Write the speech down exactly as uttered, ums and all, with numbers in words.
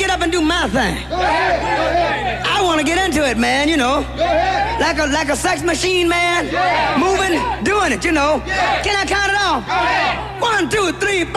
get up and do my thing. I want to get into it, man, you know. Like a like a sex machine, man. Moving, doing it, you know. Can I count it off? One, two, three, four.